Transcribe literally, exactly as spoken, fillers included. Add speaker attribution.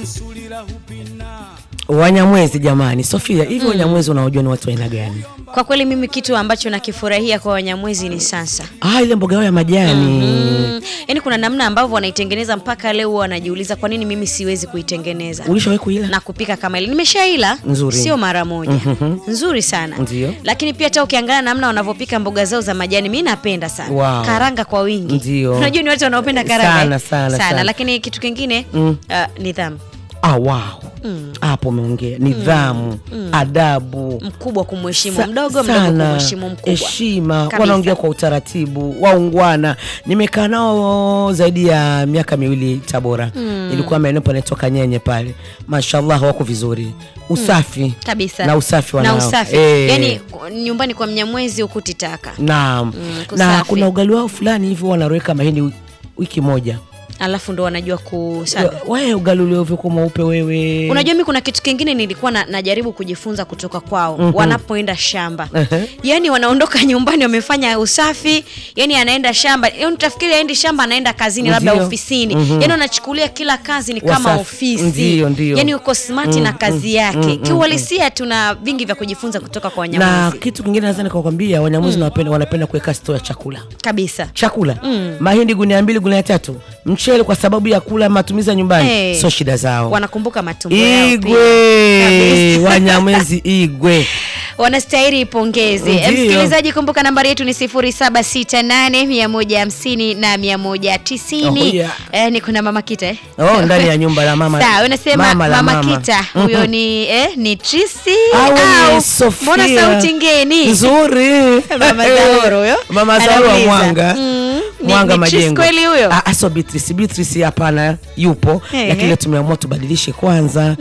Speaker 1: Wanyamwezi jamani. Sofia, hivi mm. Wanyamwezi unaojua ni watu aina gani?
Speaker 2: Kwa kweli mimi kitu ambacho nakifurahia kwa Wanyamwezi ni sasa.
Speaker 1: Ah, ile mboga yao ya majani.
Speaker 2: Mm-hmm. Yaani kuna namna ambavyo wanaitengeneza mpaka leo wanajiuliza kwa nini mimi siwezi kuitengeneza.
Speaker 1: Ulishawahi kuila?
Speaker 2: Na kupika kama ile. Nimeshaila. Sio mara moja. Mm-hmm. Nzuri sana.
Speaker 1: Ndiyo.
Speaker 2: Lakini pia hata ukiangalia namna wanavyopika mboga zao za majani mimi napenda sana.
Speaker 1: Wow.
Speaker 2: Karanga kwa wingi.
Speaker 1: Ndiyo.
Speaker 2: Unajua ni watu wanaopenda karanga.
Speaker 1: Sana, sana, sana.
Speaker 2: sana. Lakini kitu kingine
Speaker 1: mm.
Speaker 2: uh, nidhamu.
Speaker 1: Ah, wow. Hapo mm. umeongea nidhamu, mm. adabu,
Speaker 2: mkubwa kumheshimu mdogo, mdogo kumheshimu mkubwa.
Speaker 1: Heshima, wanaongea kwa utaratibu, waungwana. Nimekaa nao zaidi ya miaka miwili Tabora. Mm. Ilikuwa maeneo panaitwa Kanyenye pale. Mashallah wako vizuri. Usafi. Mm.
Speaker 2: Kabisa.
Speaker 1: Na usafi wanao.
Speaker 2: Na usafi. E. Yaani nyumbani kwa Mnyamwezi ukutitaka.
Speaker 1: Naam. Mm, na kuna ugali wao fulani hivi wanaroweka mahindi wiki moja.
Speaker 2: Alafu ndo wanajua kusaga.
Speaker 1: Wewe ugali ulio kwa mweupe wewe.
Speaker 2: Unajua mimi kuna kitu kingine nilikuwa na, najaribu kujifunza kutoka kwao. Mm-hmm. Wanapoenda shamba. Uh-huh. Yaani wanaondoka nyumbani wamefanya usafi, yani anaenda shamba. Yaani utafikiri aendi shamba anaenda kazini labda ofisini. Mm-hmm. Yaani wanachukulia kila kazi ni kama wasafi. Ofisi. Ndiyo, ndiyo. Yaani uko smart mm-hmm. na kazi yake. Mm-hmm. Kiuhalisia tuna vingi vya kujifunza kutoka kwa Wanyamwezi. Na
Speaker 1: kitu kingine naweza nikakwambia Wanyamwezi mm. wanapenda wanapenda kuweka store ya chakula.
Speaker 2: Kabisa. Chakula.
Speaker 1: Mm. Mahindi gunia mbili gunia tatu. Mchele kwa sababu ya kula matumizi ya nyumbani. Hey. So shida zao.
Speaker 2: Wanakumbuka matumbo yao.
Speaker 1: Igwe. Wanyamwezi Igwe.
Speaker 2: Wanastahili pongezi. Msikilizaji, kumbuka nambari yetu ni sifuri saba sita nane moja hamsini na mia moja tisini. Oh, yeah. Eh, ni kuna Mama Kita eh?
Speaker 1: Oh, ndani ya nyumba la mama.
Speaker 2: Sawa, unasema Mama, mama, mama Kita. Huyo ni eh ni Trisi
Speaker 1: au Sofia.
Speaker 2: Mbona sauti ngeni?
Speaker 1: Nzuri.
Speaker 2: Mama Zahoro huyo.
Speaker 1: Mama Zahoro wa Mwanga.
Speaker 2: Mm.
Speaker 1: Mwanga Majengo.
Speaker 2: Kweli huyo?
Speaker 1: Ah, so Beatrice, Beatrice hapana yupo, hey, lakini hey. Tumeamua tubadilishe kwanza.